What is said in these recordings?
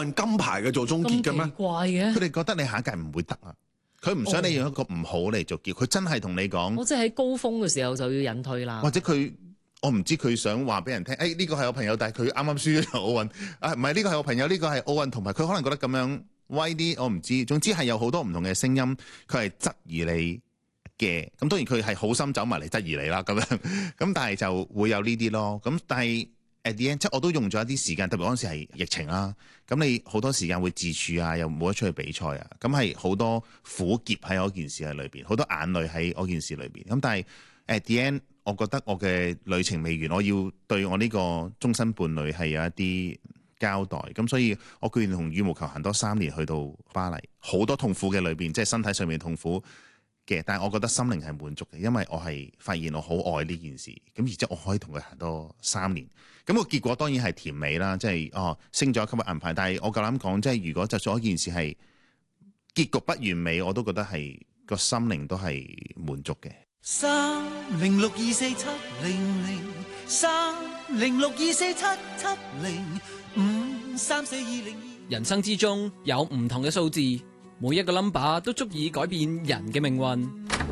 運金牌嘅做終結嘅咩？ 咁奇怪嘅， 佢哋覺得你下一屆唔會得啊，佢唔想你用一個唔好嚟做結，佢真係同你講， 我即係喺高峰嘅時候就要隱退啦。 或者我唔知佢想話俾人聽，呢個係我朋友，但係佢啱啱輸咗場奧運，唔係呢個係我朋友，呢個係奧運銅牌，佢可能覺得咁樣威啲，我唔知。總之係有好多唔同嘅聲音，佢係質疑你嘅。咁當然佢係好心走埋嚟質疑你啦，咁樣咁但係就會有呢啲咯。咁但係 at the end， 即係我都用咗一啲時間，特別嗰陣時係疫情啦。咁你好多時間會自處啊，又冇得出去比賽啊，咁係好多苦澀喺嗰件事喺裏邊，好多眼淚喺嗰件事裏邊。咁但係 at the end，我覺得我嘅旅程未完，我要對我呢個終身伴侶係有一啲交代，咁所以我決定同羽毛球行多3年去到巴黎，好多痛苦嘅裏邊，即係身體上面痛苦嘅，但係我覺得心靈係滿足嘅，因為我係發現我好愛呢件事，咁而且我可以同佢行多3年，咁個結果當然係甜美啦，即係升咗級嘅銀牌，但係我夠膽講，即係如果就算一件事係結局不完美，我都覺得係個心靈都係滿足嘅。 306247053062477053420。人生之中有唔同嘅數字，每一個 number 都足以改變人嘅命運。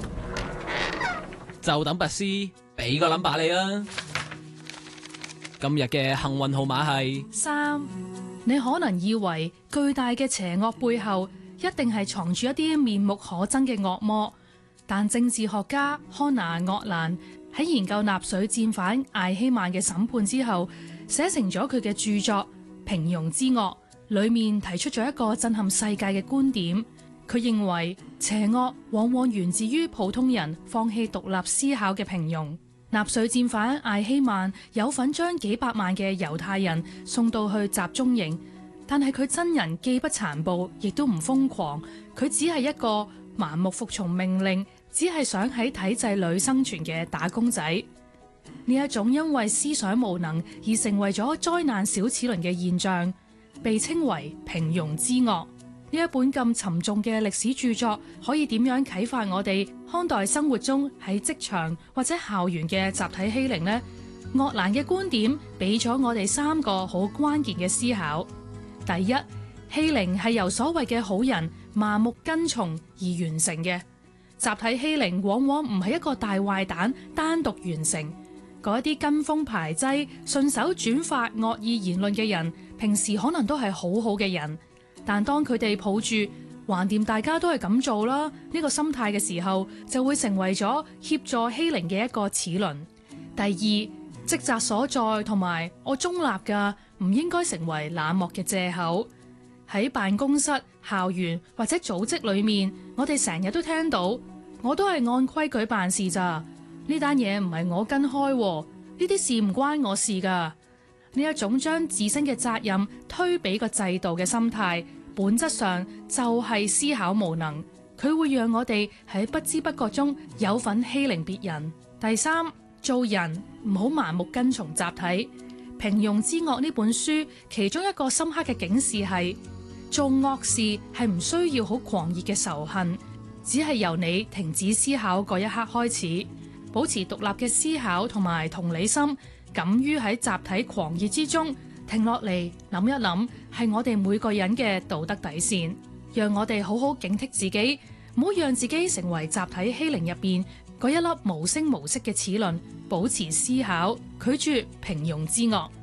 就等拔絲俾個 number 你啦。今日嘅幸運號碼係 3。你可能以為巨大嘅邪惡背後一定係藏住一啲面目可憎嘅惡魔。但政治學家康娜·鄂蘭喺研究納粹戰犯艾希曼嘅審判之後，寫成咗佢嘅著作《平庸之惡》，裏面提出咗一個震撼世界嘅觀點。佢認為邪惡往往源自於普通人放棄獨立思考嘅平庸。納粹戰犯艾希曼有份將幾百萬嘅猶太人送到去集中營，但係佢真人既不殘暴，亦都唔瘋狂，佢只係一個盲目服從命令，只係想喺體制裏生存嘅打工仔。呢一種因為思想無能而成為咗災難小齒輪嘅現象，被稱為平庸之惡。呢一本咁沉重嘅歷史著作，可以點樣啟發我哋看待生活中喺職場或者校園嘅集體欺凌呢？鄂蘭嘅觀點俾咗我哋3個好關鍵嘅思考。第一，欺凌係由所謂嘅好人麻木跟從而完成嘅。集體欺凌往往唔係一個大壞蛋單獨完成，嗰啲跟風排擠、順手轉發惡意言論嘅人，平時可能都係好好嘅人，但當佢哋抱住橫掂大家都係咁做啦呢個心態嘅時候，就會成為咗協助欺凌嘅一個齒輪。第二，職責所在同埋我中立㗎，唔應該成為冷漠嘅藉口。喺辦公室、校園或者組織裏面，我哋成日都聽到，我都係按規矩辦事咋，呢單嘢唔係我跟開，呢啲事唔關我事㗎。呢一種將自身嘅責任推俾個制度嘅心態，本質上就係思考無能，佢會讓我哋喺不知不覺中有份欺凌別人。第三，做人唔好盲目跟從集體。平庸之惡呢本書其中一個深刻嘅警示係，做惡事係唔需要好狂熱嘅仇恨，只係由你停止思考嗰一刻開始，保持獨立嘅思考同埋同理心，敢於喺集體狂熱之中停落嚟諗一諗，係我哋每個人嘅道德底線，讓我哋好好警惕自己，唔好讓自己成為集體欺凌入邊嗰一粒無聲無息嘅齒輪，保持思考，拒絕平庸之惡。